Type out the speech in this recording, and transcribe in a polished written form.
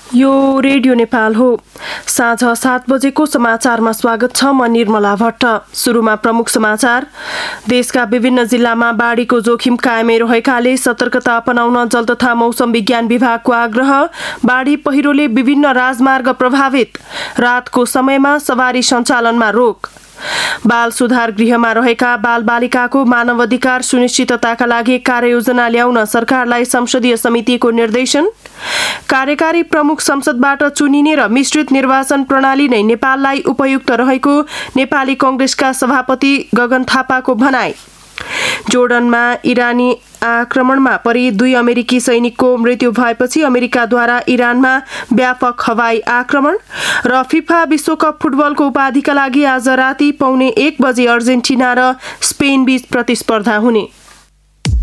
यो रेडियो नेपाल हो। साँझ 7 बजेको समाचारमा स्वागत छ। म निर्मला भट्ट। सुरुमा प्रमुख समाचार। देशका विभिन्न जिल्लामा बाढीको जोखिम कायमै रहेकाले सतर्कता अपनाउन जल तथा मौसम विज्ञान विभागको आग्रह। बाढी पहिरोले विभिन्न राजमार्ग प्रभावित। रातको समयमा सवारी सञ्चालनमा रोक। बाल सुधार गृहमा रहेका बालबालिकाको मानवाधिकार सुनिश्चितताका लागि कार्ययोजना ल्याउन सरकारलाई संसदीय समितिको निर्देशन। कार्यकारी प्रमुख संसदबाट चुनिने र मिश्रित निर्वाचन प्रणाली नै नेपाललाई उपयुक्त रहेको नेपाली कांग्रेसका सभापति गगन थापाको भनाई। जोर्डनमा इरानी आक्रमणमा परि 2 अमेरिकी सैनिकको मृत्यु भएपछि अमेरिकाद्वारा इरानमा व्यापक हवाई आक्रमण। र फिफा विश्वकप फुटबलको उपाधिका लागि आज राति 1:15 बजे अर्जेन्टिना र स्पेन बीच प्रतिस्पर्धा हुने।